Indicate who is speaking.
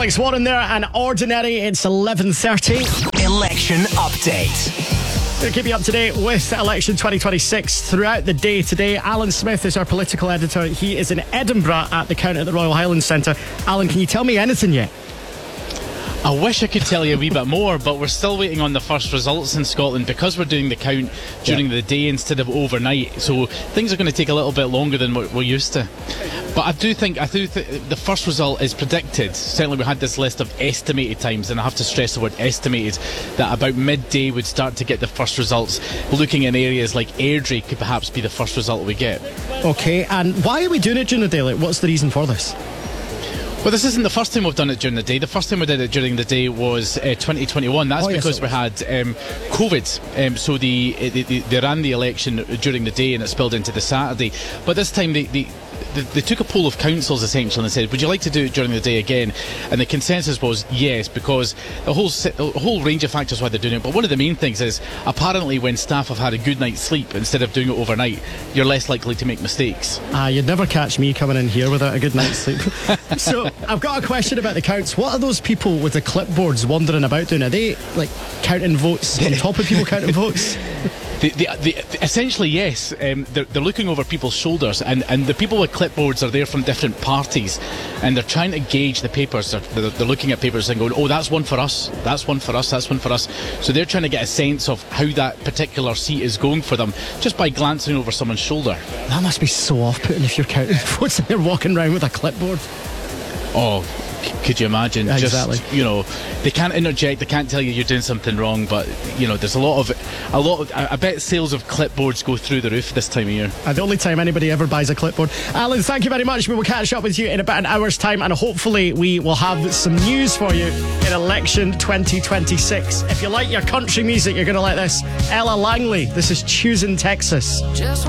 Speaker 1: Alex Warren there, and Ordinary. It's 11:30.
Speaker 2: Election update.
Speaker 1: We'll keep you up to date with election 2026 throughout the day today. Alan Smith is our political editor. He is in Edinburgh at the count at the Royal Highlands Centre. Alan, can you tell me anything yet?
Speaker 3: I wish I could tell you a wee bit more, but we're still waiting on the first results in Scotland because we're doing the count during the day instead of overnight. So things are going to take a little bit longer than we're used to. But I do think the first result is predicted. Certainly we had this list of estimated times, and I have to stress the word estimated, that about midday we'd start to get the first results. Looking in areas like Airdrie could perhaps be the first result we get.
Speaker 1: Okay, and why are we doing it during the day? Like, what's the reason for this?
Speaker 3: Well, this isn't the first time we've done it during the day. The first time we did it during the day was 2021. That's because we had COVID. So they ran the election during the day and it spilled into the Saturday. But this time they took a poll of councils essentially and said, would you like to do it during the day again? And the consensus was yes, because a whole range of factors why they're doing it. But one of the main things is apparently when staff have had a good night's sleep, instead of doing it overnight, you're less likely to make mistakes.
Speaker 1: You'd never catch me coming in here without a good night's sleep. So I've got a question about the counts. What are those people with the clipboards wandering about doing? Are they like counting votes on top of people counting votes?
Speaker 3: Essentially, yes. They're looking over people's shoulders, and the people with clipboards are there from different parties, and they're trying to gauge the papers. They're looking at papers and going, oh, that's one for us, that's one for us, that's one for us. So they're trying to get a sense of how that particular seat is going for them just by glancing over someone's shoulder.
Speaker 1: That must be so off-putting if you're counting votes and you're walking around with a clipboard.
Speaker 3: Oh, could you imagine?
Speaker 1: Exactly.
Speaker 3: Just, they can't interject, they can't tell you you're doing something wrong, but there's a lot of I bet sales of clipboards go through the roof this time of year.
Speaker 1: The only time anybody ever buys a clipboard. Alan, thank you very much. We will catch up with you in about an hour's time, and hopefully we will have some news for you in election 2026. If you like your country music, you're going to like this. Ella Langley, this is Choosing Texas.